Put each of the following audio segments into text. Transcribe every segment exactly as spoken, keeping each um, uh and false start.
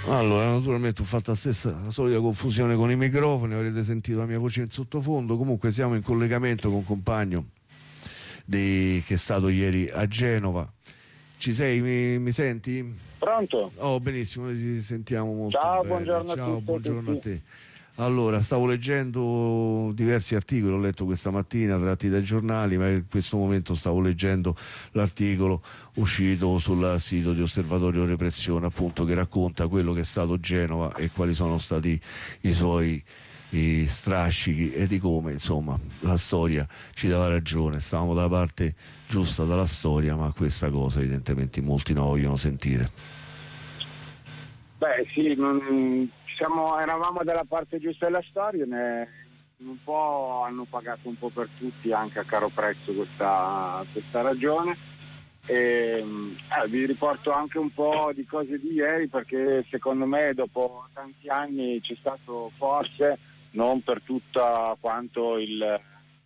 Allora, naturalmente ho fatto la stessa la solita confusione con i microfoni, avrete sentito la mia voce in sottofondo. Comunque siamo in collegamento con un compagno di, che è stato ieri a Genova. Ci sei? Mi, mi senti? Pronto? Oh, benissimo, ci sentiamo molto Ciao, bene. buongiorno a Ciao, tutti e buongiorno a tutti. te. Allora, stavo leggendo diversi articoli, ho letto questa mattina tratti dai giornali, ma in questo momento stavo leggendo l'articolo uscito sul sito di Osservatorio Repressione, appunto, che racconta quello che è stato Genova e quali sono stati i suoi i strascichi e di come, insomma, la storia ci dava ragione, stavamo dalla parte giusta della storia, ma questa cosa evidentemente molti non vogliono sentire. Beh sì, non, siamo, eravamo dalla parte giusta della storia, ne, un po' hanno pagato un po' per tutti, anche a caro prezzo, questa, questa ragione. E, eh, vi riporto anche un po' di cose di ieri, perché secondo me dopo tanti anni c'è stato, forse non per tutta quanto il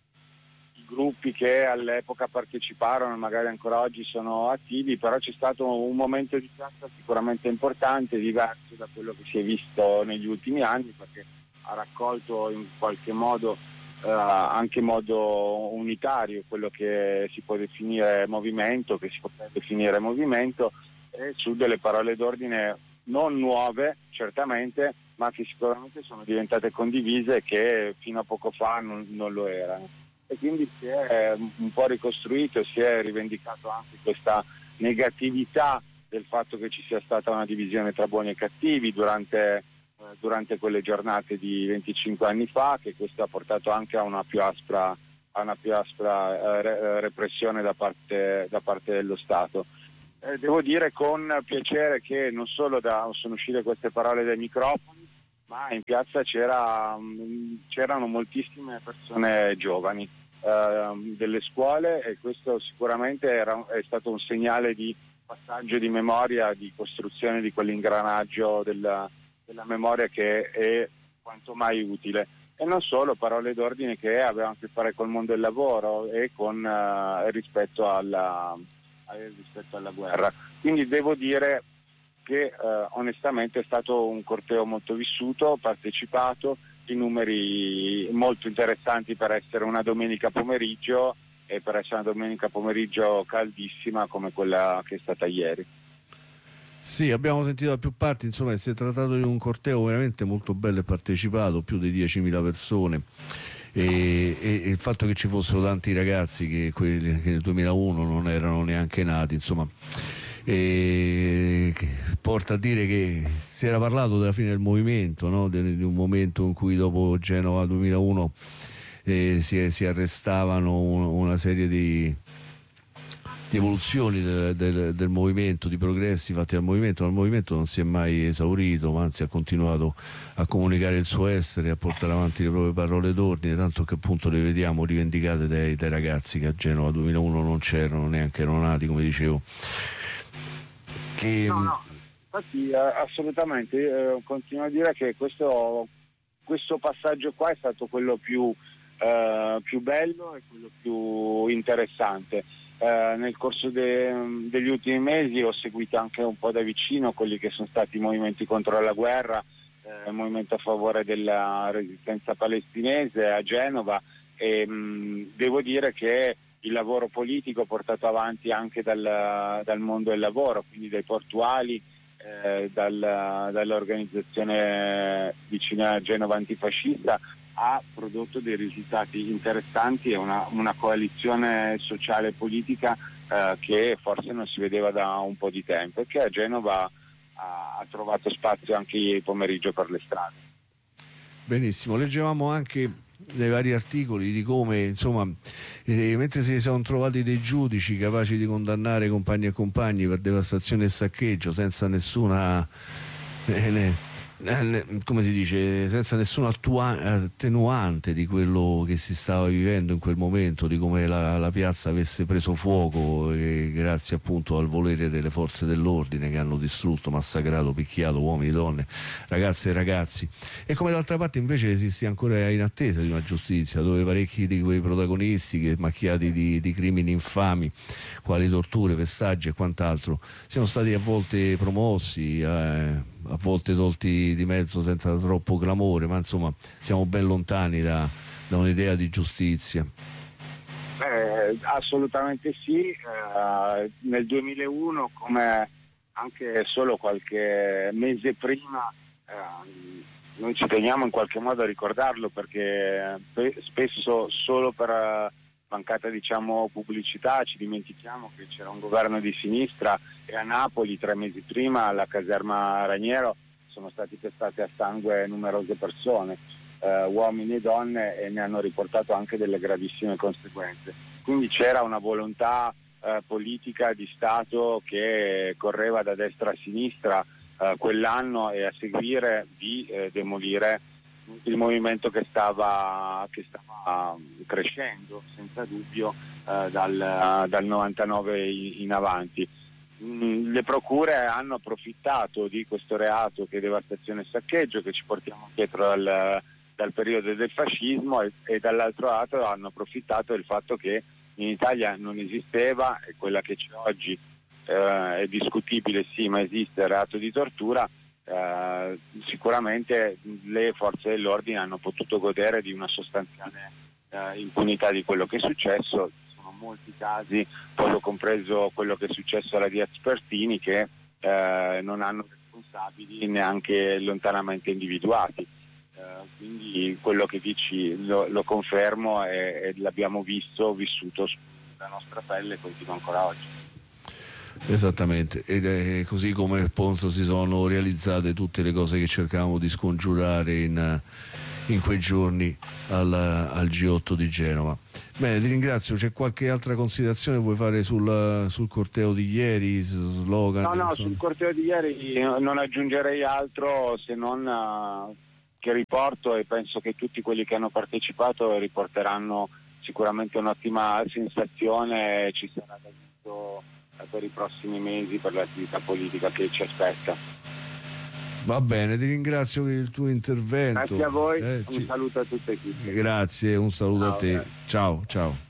gruppi che all'epoca parteciparono, magari ancora oggi sono attivi, però c'è stato un momento di piazza sicuramente importante, diverso da quello che si è visto negli ultimi anni, perché ha raccolto in qualche modo, eh, anche in modo unitario, quello che si può definire movimento, che si può definire movimento, e su delle parole d'ordine non nuove, certamente, ma che sicuramente sono diventate condivise e che fino a poco fa non, non lo erano. E quindi si è un po' ricostruito, si è rivendicato anche questa negatività del fatto che ci sia stata una divisione tra buoni e cattivi durante, eh, durante quelle giornate di venticinque anni fa, che questo ha portato anche a una più aspra, a una più aspra eh, re, repressione da parte, da parte dello Stato. Eh, devo dire con piacere che non solo da, sono uscite queste parole dai microfoni, ma in piazza c'era, c'erano moltissime persone giovani eh, delle scuole, e questo sicuramente era, è stato un segnale di passaggio di memoria, di costruzione di quell'ingranaggio della, della memoria che è quanto mai utile. E non solo, parole d'ordine che avevano a che fare col mondo del lavoro e con eh, rispetto alla, rispetto alla guerra. Quindi devo dire che eh, onestamente è stato un corteo molto vissuto, partecipato, di numeri molto interessanti per essere una domenica pomeriggio e per essere una domenica pomeriggio caldissima come quella che è stata ieri. Sì, abbiamo sentito da più parti, insomma, si è trattato di un corteo veramente molto bello e partecipato, più di diecimila persone. E, e, e il fatto che ci fossero tanti ragazzi che, quelli, che nel duemilauno non erano neanche nati, insomma, e porta a dire che si era parlato della fine del movimento, no? di, di un momento in cui dopo Genova duemilauno eh, si, si arrestavano un, una serie di, di evoluzioni del, del, del movimento, di progressi fatti dal movimento. Il movimento non si è mai esaurito, ma anzi ha continuato a comunicare il suo essere, a portare avanti le proprie parole d'ordine, tanto che appunto le vediamo rivendicate dai, dai ragazzi che a Genova duemilauno non c'erano, neanche erano nati, come dicevo. Che... No, no, infatti eh, assolutamente, eh, continuo a dire che questo, questo passaggio qua è stato quello più, eh, più bello e quello più interessante. Eh, nel corso de, degli ultimi mesi ho seguito anche un po' da vicino quelli che sono stati i movimenti contro la guerra, eh, il movimento a favore della resistenza palestinese a Genova, e mh, devo dire che il lavoro politico portato avanti anche dal, dal mondo del lavoro, quindi dai portuali, eh, dal, dall'organizzazione vicina a Genova antifascista, ha prodotto dei risultati interessanti e una, una coalizione sociale e politica eh, che forse non si vedeva da un po' di tempo, e che a Genova ha, ha trovato spazio anche ieri pomeriggio per le strade. Benissimo, leggevamo anche nei vari articoli di come, insomma, eh, mentre si sono trovati dei giudici capaci di condannare compagni e compagni per devastazione e saccheggio senza nessuna eh, ne, eh, come si dice, senza nessuna attua- attenuante di quello che si stava vivendo in quel momento, di come la, la piazza avesse preso fuoco, e grazie appunto al volere delle forze dell'ordine che hanno distrutto, massacrato, picchiato uomini, donne, ragazze e ragazzi, e come d'altra parte invece si stia ancora in attesa di una giustizia dove parecchi di quei protagonisti che macchiati di, di crimini infami quali torture, pestaggi e quant'altro siano stati a volte promossi, eh, a volte tolti di mezzo senza troppo clamore, ma insomma siamo ben lontani da, da un'idea di giustizia. Eh, assolutamente sì, eh, nel duemilauno, come anche solo qualche mese prima, eh, noi ci teniamo in qualche modo a ricordarlo, perché spesso solo per mancata, diciamo, pubblicità ci dimentichiamo che c'era un governo di sinistra e a Napoli tre mesi prima alla caserma Raniero sono stati pestate a sangue numerose persone, eh, uomini e donne, e ne hanno riportato anche delle gravissime conseguenze. Quindi c'era una volontà eh, politica di Stato che correva da destra a sinistra eh, quell'anno e a seguire di eh, demolire il movimento che stava, che stava crescendo senza dubbio eh, dal, dal novantanove in avanti. Mm, le procure hanno approfittato di questo reato che è devastazione e saccheggio, che ci portiamo dietro dal, dal periodo del fascismo, e, e dall'altro lato hanno approfittato del fatto che in Italia non esisteva, e quella che c'è oggi eh, è discutibile, sì, ma esiste il reato di tortura. Uh, sicuramente le forze dell'ordine hanno potuto godere di una sostanziale uh, impunità di quello che è successo. Sono molti casi, poi ho compreso quello che è successo alla Diaz Pertini, che uh, non hanno responsabili neanche lontanamente individuati. Uh, quindi quello che dici lo, lo confermo, e, e l'abbiamo visto, vissuto sulla nostra pelle e continua ancora oggi. Esattamente, ed è così come appunto si sono realizzate tutte le cose che cercavamo di scongiurare in, in quei giorni al, al G otto di Genova. Bene, ti ringrazio. C'è qualche altra considerazione che vuoi fare sul, sul corteo di ieri, slogan? No, no, sul corteo di ieri non aggiungerei altro, se non uh, che riporto, e penso che tutti quelli che hanno partecipato riporteranno sicuramente un'ottima sensazione. Ci sarà da tutto per i prossimi mesi, per l'attività politica che ci aspetta. Va bene, ti ringrazio per il tuo intervento. Grazie a voi, eh, un ci... saluto a tutti. Grazie, un saluto ciao, a te. Grazie. Ciao, ciao.